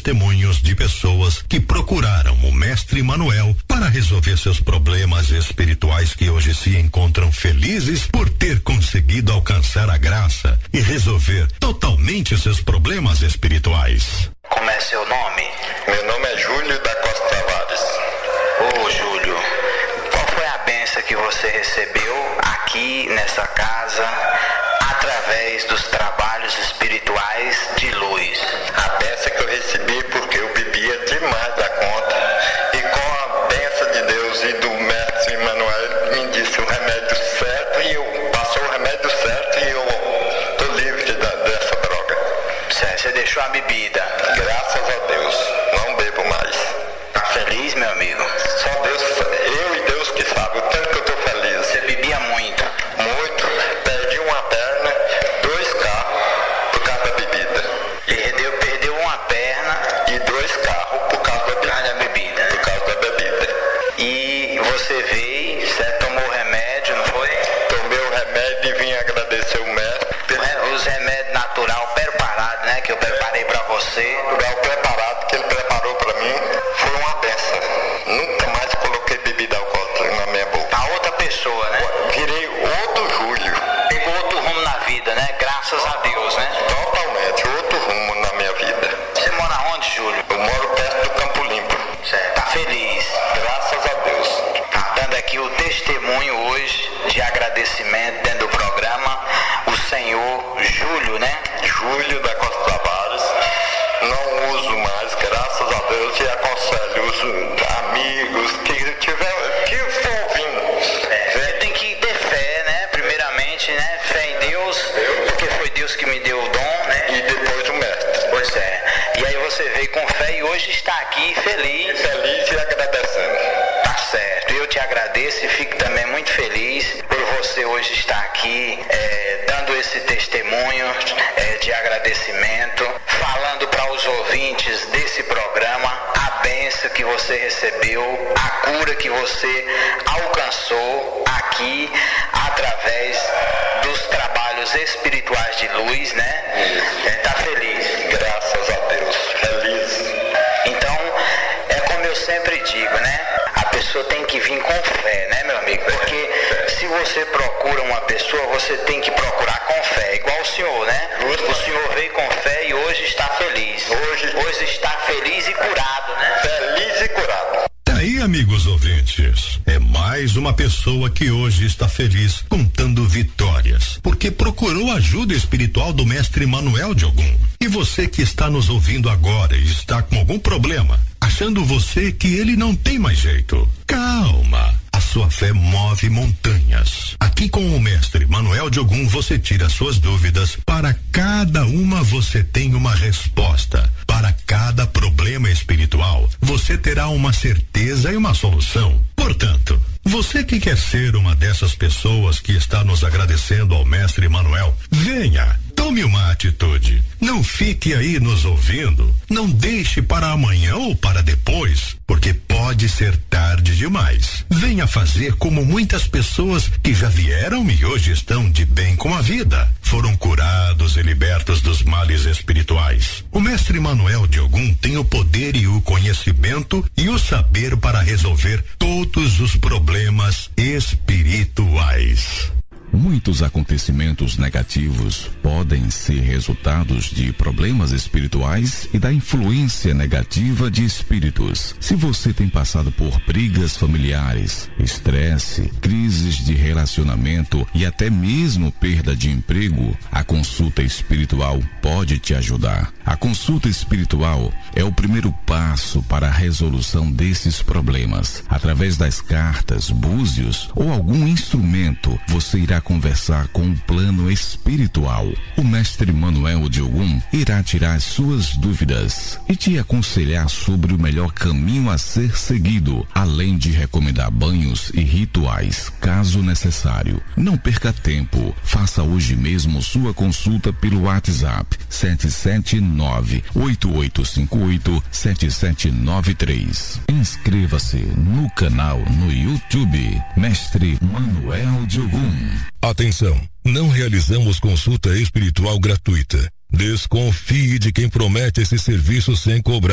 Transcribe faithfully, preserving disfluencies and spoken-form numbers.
testemunhos de pessoas que procuraram o mestre Manuel para resolver seus problemas espirituais, que hoje se encontram felizes por ter conseguido alcançar a graça e resolver totalmente seus problemas espirituais. Como é seu nome? Meu nome é Júlio da Costa Tavares. Ô Júlio, qual foi a bênção que você recebeu aqui nessa casa através dos trabalhos espirituais de luz? A bênção que eu recebi porque eu bebia demais da conta, e com a bênção de Deus e do mestre Manuel me disse o remédio certo, e eu passou o remédio certo e eu tô livre da, dessa droga. Certo, você deixou a bebida? Graças a Deus, não bebo mais. Tá feliz, meu amigo? Só Deus, eu e Deus que sabe o tanto que eu tô feliz. Você bebia muito? Muito. Perdi uma perna, dois carros por causa da bebida. Perdeu, perdeu uma perna e dois carros por causa da bebida. Da bebida, né? Por causa da bebida. E você veio, você tomou remédio, não foi? Tomei o remédio e vim agradecer o mestre. Os remédios natural preparado, né? Que eu preparei pra você. Natural preparado que ele preparou pra mim foi uma benção. Nunca mais coloquei bebida alcoólica na minha boca. A outra pessoa, né? Virei outro Júlio. Pegou outro rumo na vida, né? Graças a Deus, né? Totalmente, outro rumo na minha vida. Você mora onde, Júlio? Eu moro perto do Campo Limpo. Certo. Tá feliz? Graças a Deus. Tá dando aqui o testemunho hoje de agradecimento dentro do programa. O senhor Júlio, né? Júlio da Costa Tavares. Não uso mais, graças a Deus, e aconselho os amigos que tiver, que for ouvindo. É, você tem que ter fé, né? Primeiramente, né? Fé em Deus, porque foi Deus que me deu o dom, né? E depois o mestre. Pois é. E aí você veio com fé e hoje está aqui feliz. Feliz e agradecendo. Tá certo. Eu te agradeço e fico também muito feliz por você hoje estar aqui, é, dando esse testemunho é, de agradecimento, falando para os ouvintes desse programa a bênção que você recebeu, a cura que você alcançou aqui através dos trabalhos espirituais de luz, né? É, tá feliz? Graças a Deus, feliz. Então, é como eu sempre digo, né? A pessoa tem que vir com fé, né, meu amigo? Porque se você procura uma pessoa, você tem que procurar com fé, igual o senhor, né? O senhor veio com fé e hoje está feliz. Hoje, hoje está feliz e curado, né? Feliz e curado. Tá aí, amigos ouvintes. É mais uma pessoa que hoje está feliz, contando vitórias, porque procurou ajuda espiritual do mestre Manuel de Ogum. E você que está nos ouvindo agora e está com algum problema, achando você que ele não tem mais jeito, calma. A sua fé move montanhas. Aqui com o mestre Manuel de Ogum você tira suas dúvidas. Para cada uma você tem uma resposta. Para cada problema espiritual você terá uma certeza e uma solução. Portanto, você que quer ser uma dessas pessoas que está nos agradecendo ao mestre Manuel, venha, tome uma atitude. Não fique aí nos ouvindo. Não deixe para amanhã ou para depois, porque pode ser tarde demais. Venha fazer como muitas pessoas que já vieram e hoje estão de bem com a vida. Foram curados e libertos dos males espirituais. O mestre Manuel de Ogum tem o poder e o conhecimento e o saber para resolver todos os problemas espirituais. Muitos acontecimentos negativos podem ser resultados de problemas espirituais e da influência negativa de espíritos. Se você tem passado por brigas familiares, estresse, crises de relacionamento e até mesmo perda de emprego, a consulta espiritual pode te ajudar. A consulta espiritual é o primeiro passo para a resolução desses problemas. Através das cartas, búzios ou algum instrumento, você irá conversar com o plano espiritual. O mestre Manuel de Ogum irá tirar suas dúvidas e te aconselhar sobre o melhor caminho a ser seguido, além de recomendar banhos e rituais, caso necessário. Não perca tempo. Faça hoje mesmo sua consulta pelo WhatsApp sete sete nove, oito oito cinco oito, sete sete nove três. Inscreva-se no canal no YouTube Mestre Manuel de Ogum. Atenção, não realizamos consulta espiritual gratuita. Desconfie de quem promete esse serviço sem cobrar.